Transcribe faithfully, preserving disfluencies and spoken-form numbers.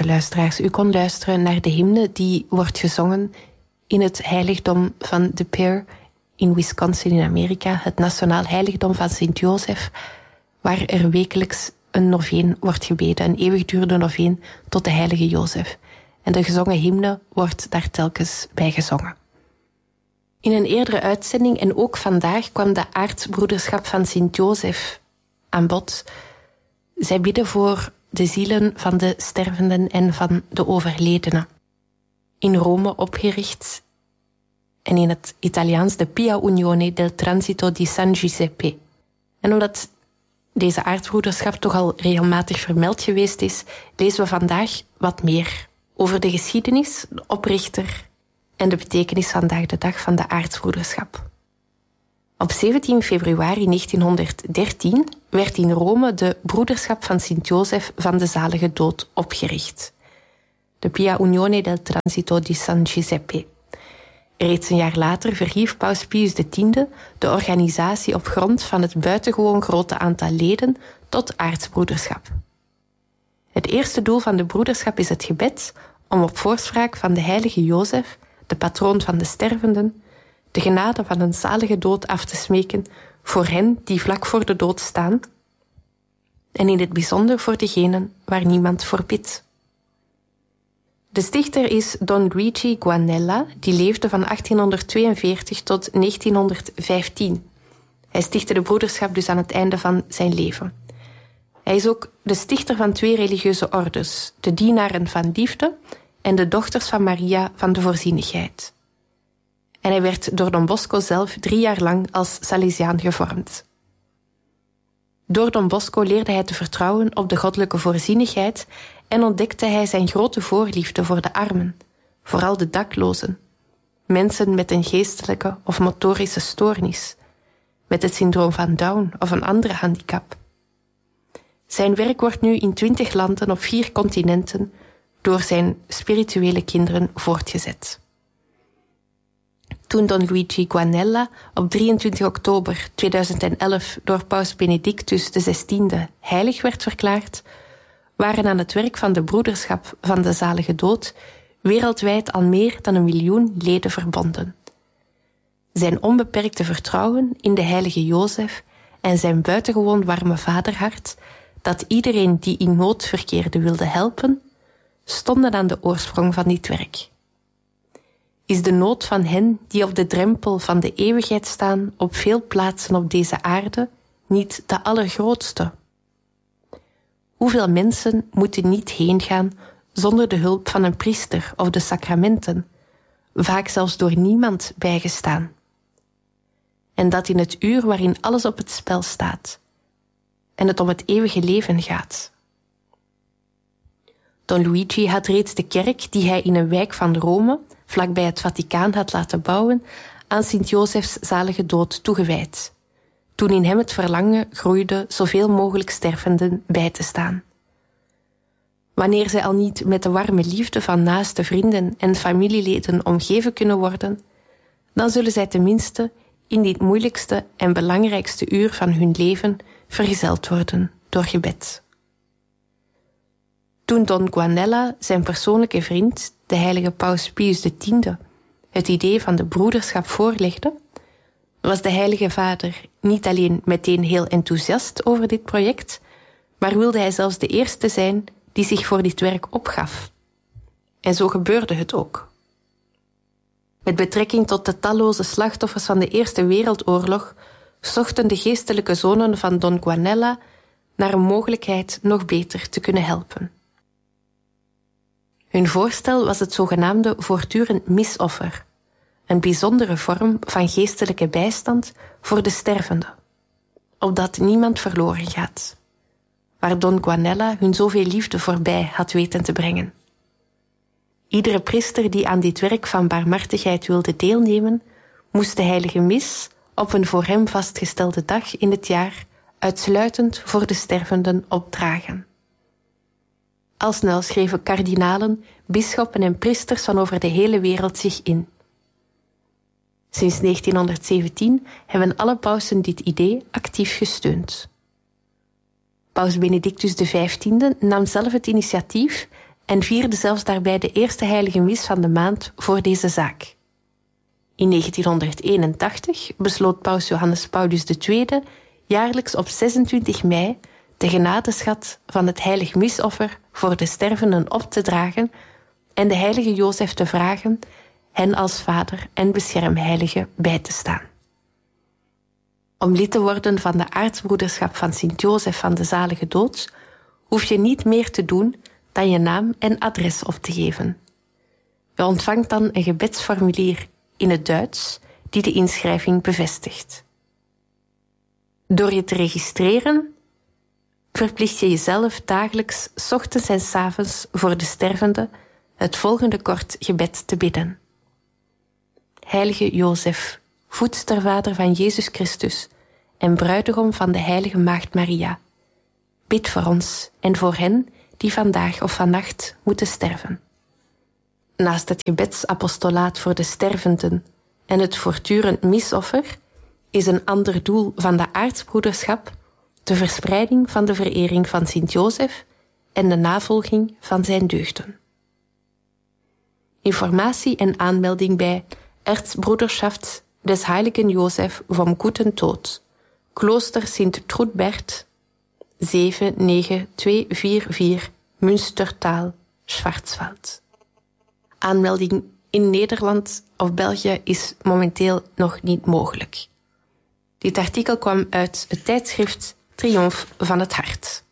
beste luisteraars. U kon luisteren naar de hymne die wordt gezongen in het heiligdom van De Pere in Wisconsin in Amerika, het nationaal heiligdom van Sint-Jozef, waar er wekelijks een noveen wordt gebeden, een eeuwigdurende noveen tot de heilige Jozef. En de gezongen hymne wordt daar telkens bij gezongen. In een eerdere uitzending en ook vandaag kwam de aartsbroederschap van Sint-Jozef aan bod. Zij bidden voor de zielen van de stervenden en van de overledenen. In Rome opgericht en in het Italiaans de Pia Unione del Transito di San Giuseppe. En omdat deze aartsbroederschap toch al regelmatig vermeld geweest is, lezen we vandaag wat meer over de geschiedenis, de oprichter en de betekenis vandaag de dag van de aartsbroederschap. Op zeventien februari negentienhonderddertien werd in Rome de broederschap van Sint-Jozef van de zalige dood opgericht. De Pia Unione del Transito di San Giuseppe. Reeds een jaar later verhief Paus Pius X de organisatie op grond van het buitengewoon grote aantal leden tot aartsbroederschap. Het eerste doel van de broederschap is het gebed om op voorspraak van de heilige Jozef, de patroon van de stervenden, de genade van een zalige dood af te smeken voor hen die vlak voor de dood staan en in het bijzonder voor degenen waar niemand voor bidt. De stichter is Don Luigi Guanella, die leefde van achttienhonderdtweeënveertig tot negentienhonderdvijftien. Hij stichtte de broederschap dus aan het einde van zijn leven. Hij is ook de stichter van twee religieuze ordes, de dienaren van liefde en de dochters van Maria van de voorzienigheid. En hij werd door Don Bosco zelf drie jaar lang als Salesiaan gevormd. Door Don Bosco leerde hij te vertrouwen op de goddelijke voorzienigheid en ontdekte hij zijn grote voorliefde voor de armen, vooral de daklozen, mensen met een geestelijke of motorische stoornis, met het syndroom van Down of een andere handicap. Zijn werk wordt nu in twintig landen op vier continenten door zijn spirituele kinderen voortgezet. Toen Don Luigi Guanella op drieëntwintig oktober tweeduizend elf door Paus Benedictus de zestiende heilig werd verklaard, waren aan het werk van de broederschap van de zalige dood wereldwijd al meer dan een miljoen leden verbonden. Zijn onbeperkte vertrouwen in de heilige Jozef en zijn buitengewoon warme vaderhart, dat iedereen die in nood verkeerde wilde helpen, stonden aan de oorsprong van dit werk. Is de nood van hen die op de drempel van de eeuwigheid staan op veel plaatsen op deze aarde niet de allergrootste? Hoeveel mensen moeten niet heengaan zonder de hulp van een priester of de sacramenten, vaak zelfs door niemand bijgestaan? En dat in het uur waarin alles op het spel staat en het om het eeuwige leven gaat. Don Luigi had reeds de kerk die hij in een wijk van Rome, vlakbij het Vaticaan, had laten bouwen, aan Sint-Jozefs zalige dood toegewijd, toen in hem het verlangen groeide zoveel mogelijk stervenden bij te staan. Wanneer zij al niet met de warme liefde van naaste vrienden en familieleden omgeven kunnen worden, dan zullen zij tenminste in dit moeilijkste en belangrijkste uur van hun leven vergezeld worden door gebed. Toen Don Guanella zijn persoonlijke vriend, de heilige Paus Pius X, het idee van de broederschap voorlegde, was de heilige vader niet alleen meteen heel enthousiast over dit project, maar wilde hij zelfs de eerste zijn die zich voor dit werk opgaf. En zo gebeurde het ook. Met betrekking tot de talloze slachtoffers van de Eerste Wereldoorlog zochten de geestelijke zonen van Don Guanella naar een mogelijkheid nog beter te kunnen helpen. Hun voorstel was het zogenaamde voortdurend misoffer, een bijzondere vorm van geestelijke bijstand voor de stervende, opdat niemand verloren gaat, waar Don Guanella hun zoveel liefde voorbij had weten te brengen. Iedere priester die aan dit werk van barmhartigheid wilde deelnemen, moest de heilige mis op een voor hem vastgestelde dag in het jaar uitsluitend voor de stervenden opdragen. Al snel schreven kardinalen, bisschoppen en priesters van over de hele wereld zich in. Sinds negentienhonderdzeventien hebben alle pausen dit idee actief gesteund. Paus Benedictus de vijftiende nam zelf het initiatief en vierde zelfs daarbij de eerste heilige mis van de maand voor deze zaak. In negentienhonderdeenentachtig besloot paus Johannes Paulus de Tweede jaarlijks op zesentwintig mei de genadeschat van het heilig misoffer voor de stervenden op te dragen en de heilige Jozef te vragen hen als vader en beschermheilige bij te staan. Om lid te worden van de aartsbroederschap van Sint-Jozef van de Zalige Dood hoef je niet meer te doen dan je naam en adres op te geven. Je ontvangt dan een gebedsformulier in het Duits die de inschrijving bevestigt. Door je te registreren verplicht je jezelf dagelijks 's ochtends en 's avonds voor de stervende het volgende kort gebed te bidden. Heilige Jozef, voedstervader van Jezus Christus en bruidegom van de heilige Maagd Maria, bid voor ons en voor hen die vandaag of vannacht moeten sterven. Naast het gebedsapostolaat voor de stervenden en het voortdurend misoffer is een ander doel van de aartsbroederschap de verspreiding van de verering van Sint-Jozef en de navolging van zijn deugden. Informatie en aanmelding bij Erzbruderschaft des Heiligen Josef vom Guten Tod, Klooster Sint-Trudbert, zeven negen twee vier vier, Münstertaal, Schwarzwald. Aanmelding in Nederland of België is momenteel nog niet mogelijk. Dit artikel kwam uit het tijdschrift Triomf van het Hart.